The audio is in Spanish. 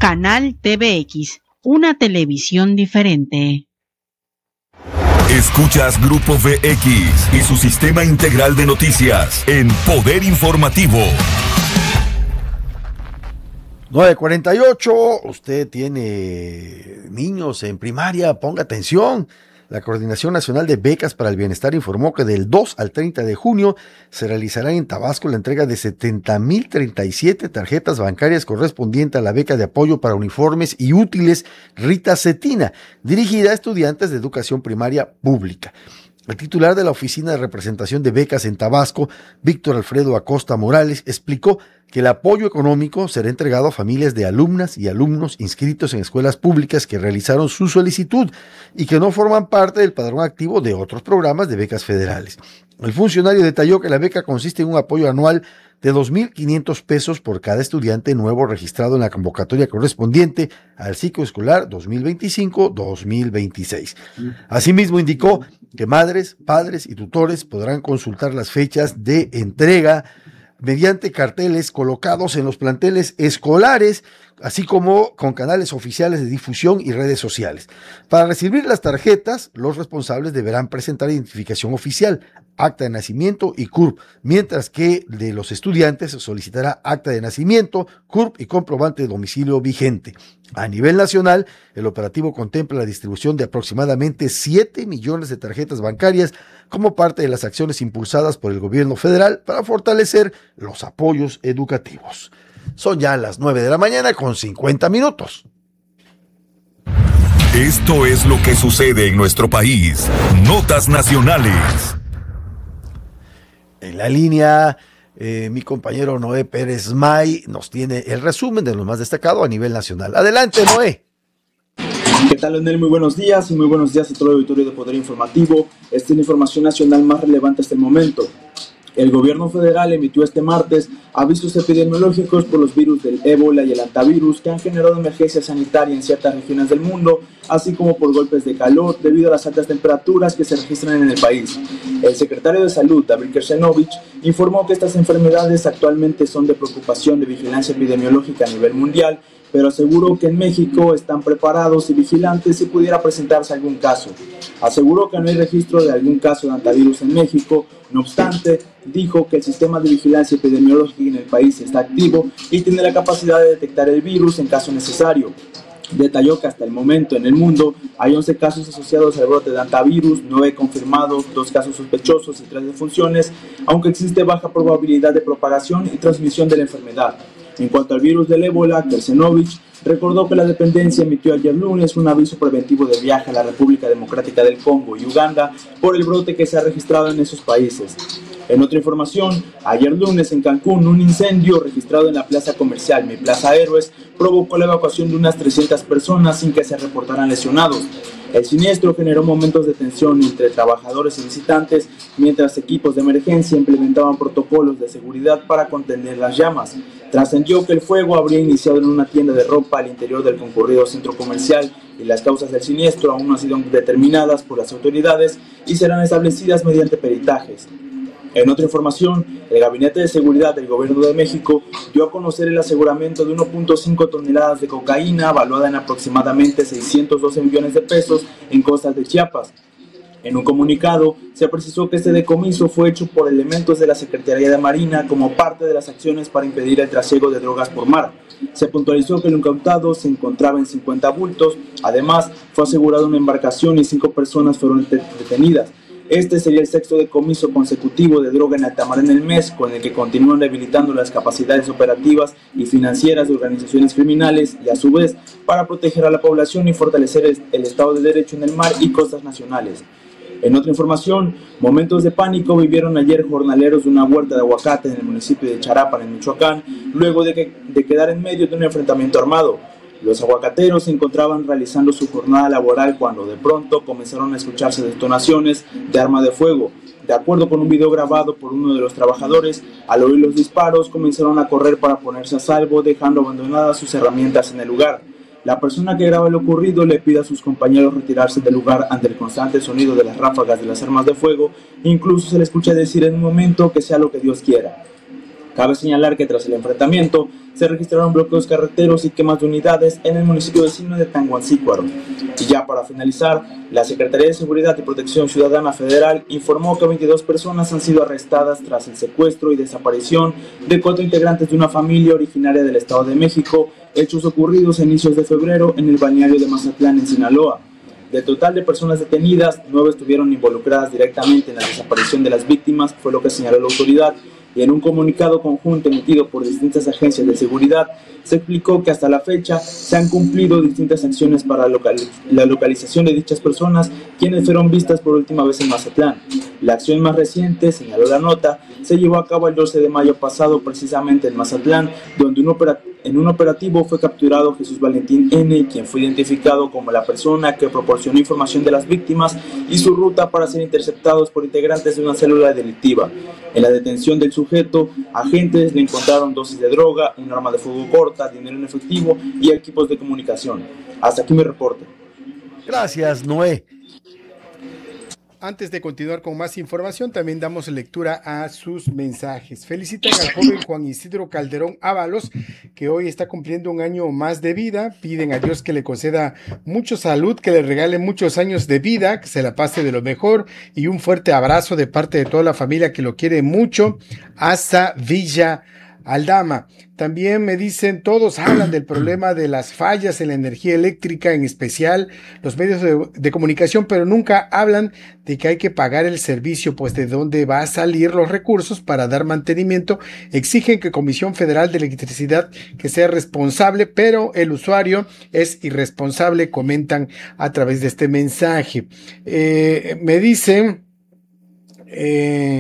Canal TVX, una televisión diferente. Escuchas Grupo VX y su sistema integral de noticias en Poder Informativo. 9:48, usted tiene niños en primaria, ponga atención. La Coordinación Nacional de Becas para el Bienestar informó que del 2 al 30 de junio se realizará en Tabasco la entrega de 70,037 tarjetas bancarias correspondientes a la beca de apoyo para uniformes y útiles Rita Cetina, dirigida a estudiantes de educación primaria pública. El titular de la Oficina de Representación de Becas en Tabasco, Víctor Alfredo Acosta Morales, explicó que el apoyo económico será entregado a familias de alumnas y alumnos inscritos en escuelas públicas que realizaron su solicitud y que no forman parte del padrón activo de otros programas de becas federales. El funcionario detalló que la beca consiste en un apoyo anual de 2,500 pesos por cada estudiante nuevo registrado en la convocatoria correspondiente al ciclo escolar 2025-2026. Asimismo, indicó que madres, padres y tutores podrán consultar las fechas de entrega mediante carteles colocados en los planteles escolares, así como con canales oficiales de difusión y redes sociales. Para recibir las tarjetas, los responsables deberán presentar identificación oficial, acta de nacimiento y CURP, mientras que de los estudiantes se solicitará acta de nacimiento, CURP y comprobante de domicilio vigente. A nivel nacional, el operativo contempla la distribución de aproximadamente 7 millones de tarjetas bancarias como parte de las acciones impulsadas por el gobierno federal para fortalecer los apoyos educativos. Son ya las 9:50 a.m. Esto es lo que sucede en nuestro país. Notas nacionales. En la línea, mi compañero Noé Pérez May nos tiene el resumen de lo más destacado a nivel nacional. Adelante, Noé. ¿Qué tal, Leonel? Muy buenos días y muy buenos días a todo el auditorio de Poder Informativo. Esta es la información nacional más relevante hasta el momento. El gobierno federal emitió este martes avisos epidemiológicos por los virus del ébola y el hantavirus que han generado emergencia sanitaria en ciertas regiones del mundo, así como por golpes de calor debido a las altas temperaturas que se registran en el país. El secretario de Salud, David Kersenovich, informó que estas enfermedades actualmente son de preocupación de vigilancia epidemiológica a nivel mundial, pero aseguró que en México están preparados y vigilantes si pudiera presentarse algún caso. Aseguró que no hay registro de algún caso de hantavirus en México. No obstante, dijo que el sistema de vigilancia epidemiológica en el país está activo y tiene la capacidad de detectar el virus en caso necesario. Detalló que hasta el momento en el mundo hay 11 casos asociados al brote de hantavirus, 9 confirmados, 2 casos sospechosos y 3 defunciones, aunque existe baja probabilidad de propagación y transmisión de la enfermedad. En cuanto al virus del ébola, Kersenovich recordó que la dependencia emitió ayer lunes un aviso preventivo de viaje a la República Democrática del Congo y Uganda por el brote que se ha registrado en esos países. En otra información, ayer lunes en Cancún, un incendio registrado en la plaza comercial Mi Plaza Héroes provocó la evacuación de unas 300 personas sin que se reportaran lesionados. El siniestro generó momentos de tensión entre trabajadores y visitantes, mientras equipos de emergencia implementaban protocolos de seguridad para contener las llamas. Trascendió que el fuego habría iniciado en una tienda de ropa al interior del concurrido centro comercial y las causas del siniestro aún no han sido determinadas por las autoridades y serán establecidas mediante peritajes. En otra información, el Gabinete de Seguridad del Gobierno de México dio a conocer el aseguramiento de 1.5 toneladas de cocaína valuada en aproximadamente 612 millones de pesos en costas de Chiapas. En un comunicado, se precisó que este decomiso fue hecho por elementos de la Secretaría de Marina como parte de las acciones para impedir el trasiego de drogas por mar. Se puntualizó que lo incautado se encontraba en 50 bultos. Además, fue asegurada una embarcación y 5 personas fueron detenidas. Este sería el sexto decomiso consecutivo de droga en alta mar en el mes, con el que continúan debilitando las capacidades operativas y financieras de organizaciones criminales y, a su vez, para proteger a la población y fortalecer el Estado de Derecho en el mar y costas nacionales. En otra información, momentos de pánico vivieron ayer jornaleros de una huerta de aguacate en el municipio de Charapan, en Michoacán, luego de quedar en medio de un enfrentamiento armado. Los aguacateros se encontraban realizando su jornada laboral cuando de pronto comenzaron a escucharse detonaciones de arma de fuego. De acuerdo con un video grabado por uno de los trabajadores, al oír los disparos comenzaron a correr para ponerse a salvo, dejando abandonadas sus herramientas en el lugar. La persona que graba lo ocurrido le pide a sus compañeros retirarse del lugar ante el constante sonido de las ráfagas de las armas de fuego. Incluso se le escucha decir en un momento que sea lo que Dios quiera. Cabe señalar que tras el enfrentamiento se registraron bloqueos carreteros y quemas de unidades en el municipio vecino de Tanguancícuaro. Y ya para finalizar, la Secretaría de Seguridad y Protección Ciudadana Federal informó que 22 personas han sido arrestadas tras el secuestro y desaparición de 4 integrantes de una familia originaria del Estado de México, hechos ocurridos a inicios de febrero en el balneario de Mazatlán, en Sinaloa. Del total de personas detenidas, 9 estuvieron involucradas directamente en la desaparición de las víctimas, fue lo que señaló la autoridad, y en un comunicado conjunto emitido por distintas agencias de seguridad, se explicó que hasta la fecha se han cumplido distintas acciones para la localización de dichas personas, quienes fueron vistas por última vez en Mazatlán. La acción más reciente, señaló la nota, se llevó a cabo el 12 de mayo pasado, precisamente en Mazatlán, donde en un operativo fue capturado Jesús Valentín N., quien fue identificado como la persona que proporcionó información de las víctimas y su ruta para ser interceptados por integrantes de una célula delictiva. En la detención del sujeto, agentes le encontraron dosis de droga, un arma de fuego corta, dinero en efectivo y equipos de comunicación. Hasta aquí mi reporte. Gracias, Noé. Antes de continuar con más información, también damos lectura a sus mensajes. Felicitan al joven Juan Isidro Calderón Ábalos, que hoy está cumpliendo un año más de vida. Piden a Dios que le conceda mucha salud, que le regale muchos años de vida, que se la pase de lo mejor, y un fuerte abrazo de parte de toda la familia que lo quiere mucho, hasta Villa Aldama. También me dicen, todos hablan del problema de las fallas en la energía eléctrica, en especial los medios de comunicación, pero nunca hablan de que hay que pagar el servicio, pues de dónde va a salir los recursos para dar mantenimiento. Exigen que Comisión Federal de Electricidad que sea responsable, pero el usuario es irresponsable, comentan a través de este mensaje. Me dicen